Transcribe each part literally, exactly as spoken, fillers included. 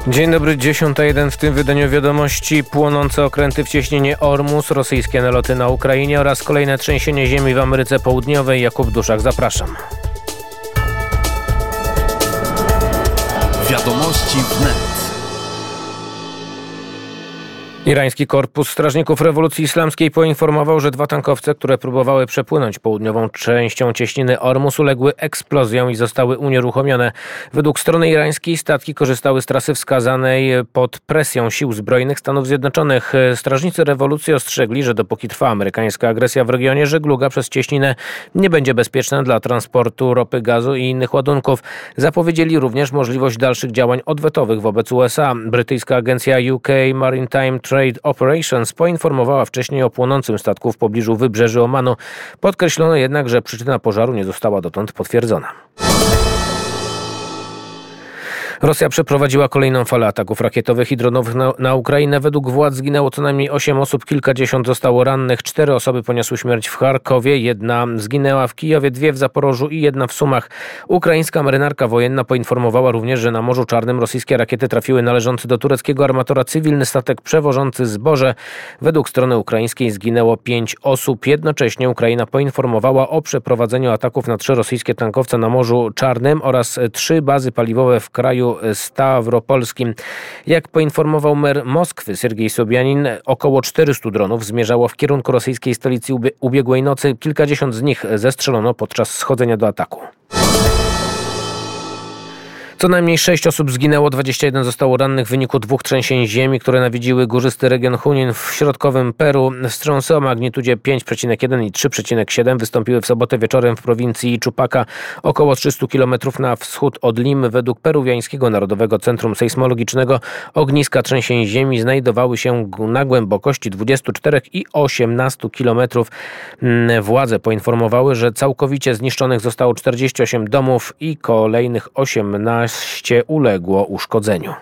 Dzień dobry, dziesiąta jeden w tym wydaniu wiadomości. Płonące okręty w cieśninie Ormus, rosyjskie naloty na Ukrainie oraz kolejne trzęsienie ziemi w Ameryce Południowej. Jakub Duszak, zapraszam. Wiadomości wnet. Irański Korpus Strażników Rewolucji Islamskiej poinformował, że dwa tankowce, które próbowały przepłynąć południową częścią cieśniny Ormus, uległy eksplozjom i zostały unieruchomione. Według strony irańskiej statki korzystały z trasy wskazanej pod presją sił zbrojnych Stanów Zjednoczonych. Strażnicy rewolucji ostrzegli, że dopóki trwa amerykańska agresja w regionie, żegluga przez cieśninę nie będzie bezpieczna dla transportu ropy, gazu i innych ładunków. Zapowiedzieli również możliwość dalszych działań odwetowych wobec U S A. Brytyjska agencja U K Maritime Trade Operations poinformowała wcześniej o płonącym statku w pobliżu wybrzeży Omanu. Podkreślono jednak, że przyczyna pożaru nie została dotąd potwierdzona. Rosja przeprowadziła kolejną falę ataków rakietowych i dronowych na, na Ukrainę. Według władz zginęło co najmniej osiem osób, kilkadziesiąt zostało rannych. Cztery osoby poniosły śmierć w Charkowie, jedna zginęła w Kijowie, dwie w Zaporożu i jedna w Sumach. Ukraińska marynarka wojenna poinformowała również, że na Morzu Czarnym rosyjskie rakiety trafiły należący do tureckiego armatora cywilny statek przewożący zboże. Według strony ukraińskiej zginęło pięć osób. Jednocześnie Ukraina poinformowała o przeprowadzeniu ataków na trzy rosyjskie tankowce na Morzu Czarnym oraz trzy bazy paliwowe w kraju Stawropolskim. Jak poinformował mer Moskwy Sergiej Sobjanin, około czterystu dronów zmierzało w kierunku rosyjskiej stolicy ubiegłej nocy. Kilkadziesiąt z nich zestrzelono podczas schodzenia do ataku. Co najmniej sześć osób zginęło, dwadzieścia jeden zostało rannych w wyniku dwóch trzęsień ziemi, które nawiedziły górzysty region Junín w środkowym Peru. Wstrząsy o magnitudzie pięć przecinek jeden i trzy przecinek siedem wystąpiły w sobotę wieczorem w prowincji Chupaca, około trzysta kilometrów na wschód od Limy. Według peruwiańskiego Narodowego Centrum Sejsmologicznego ogniska trzęsień ziemi znajdowały się na głębokości dwudziestu czterech i osiemnastu kilometrów. Władze poinformowały, że całkowicie zniszczonych zostało czterdzieści osiem domów i kolejnych osiemnaście uległo uszkodzeniu.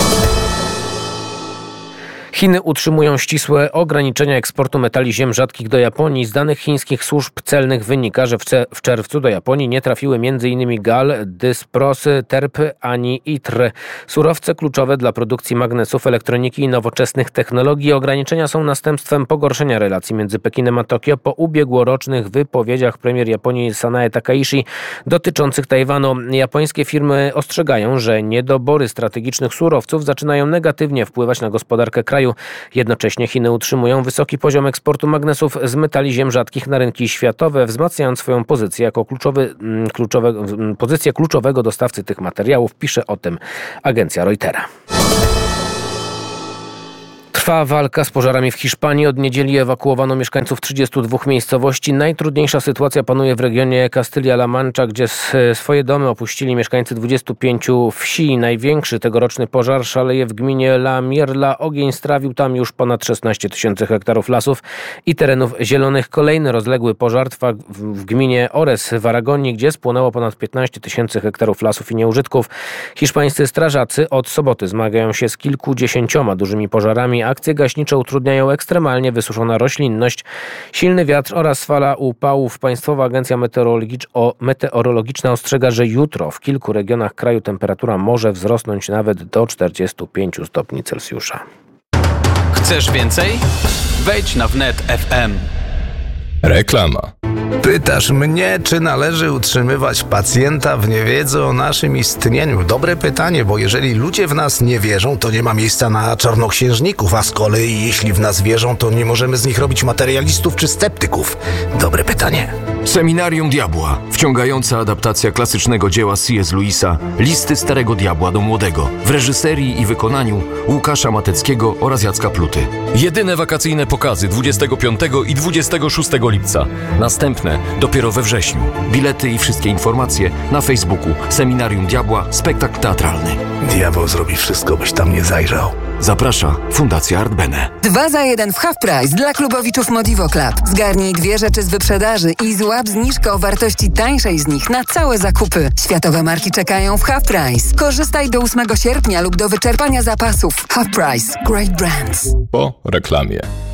Chiny utrzymują ścisłe ograniczenia eksportu metali ziem rzadkich do Japonii. Z danych chińskich służb celnych wynika, że w, ce- w czerwcu do Japonii nie trafiły m.in. gal, dysprosy, terpy ani itr. Surowce kluczowe dla produkcji magnesów, elektroniki i nowoczesnych technologii. Ograniczenia są następstwem pogorszenia relacji między Pekinem a Tokio po ubiegłorocznych wypowiedziach premier Japonii Sanae Takaishi dotyczących Tajwanu. Japońskie firmy ostrzegają, że niedobory strategicznych surowców zaczynają negatywnie wpływać na gospodarkę kraju. Jednocześnie Chiny utrzymują wysoki poziom eksportu magnesów z metali ziem rzadkich na rynki światowe, wzmacniając swoją pozycję jako kluczowy, kluczowe, pozycję kluczowego dostawcy tych materiałów, pisze o tym agencja Reutera. Trwa walka z pożarami w Hiszpanii. Od niedzieli ewakuowano mieszkańców trzydziestu dwóch miejscowości. Najtrudniejsza sytuacja panuje w regionie Castilla-La Mancha, gdzie swoje domy opuścili mieszkańcy dwudziestu pięciu wsi. Największy tegoroczny pożar szaleje w gminie La Mierla. Ogień strawił tam już ponad szesnaście tysięcy hektarów lasów i terenów zielonych. Kolejny rozległy pożar trwa w gminie Ores w Aragonii, gdzie spłonęło ponad piętnaście tysięcy hektarów lasów i nieużytków. Hiszpańscy strażacy od soboty zmagają się z kilkudziesięcioma dużymi pożarami. Akcje gaśnicze utrudniają ekstremalnie wysuszona roślinność, silny wiatr oraz fala upałów. Państwowa Agencja Meteorologicz- o, Meteorologiczna ostrzega, że jutro w kilku regionach kraju temperatura może wzrosnąć nawet do czterdziestu pięciu stopni Celsjusza. Chcesz więcej? Wejdź na wnet kropka f m. Reklama. Pytasz mnie, czy należy utrzymywać pacjenta w niewiedzy o naszym istnieniu? Dobre pytanie, bo jeżeli ludzie w nas nie wierzą, to nie ma miejsca na czarnoksiężników, a z kolei jeśli w nas wierzą, to nie możemy z nich robić materialistów czy sceptyków. Dobre pytanie. Seminarium Diabła. Wciągająca adaptacja klasycznego dzieła C S Lewisa Listy Starego Diabła do Młodego w reżyserii i wykonaniu Łukasza Mateckiego oraz Jacka Pluty. Jedyne wakacyjne pokazy dwudziestego piątego i dwudziestego szóstego lipca. Następne dopiero we wrześniu. Bilety i wszystkie informacje na Facebooku Seminarium Diabła Spektakl Teatralny. Diabeł zrobi wszystko, byś tam nie zajrzał. Zaprasza Fundacja Art Bene. Dwa za jeden w Half Price dla klubowiczów Modivo Club. Zgarnij dwie rzeczy z wyprzedaży i złap zniżkę o wartości tańszej z nich na całe zakupy. Światowe marki czekają w Half Price. Korzystaj do ósmego sierpnia lub do wyczerpania zapasów. Half Price. Great brands. Po reklamie.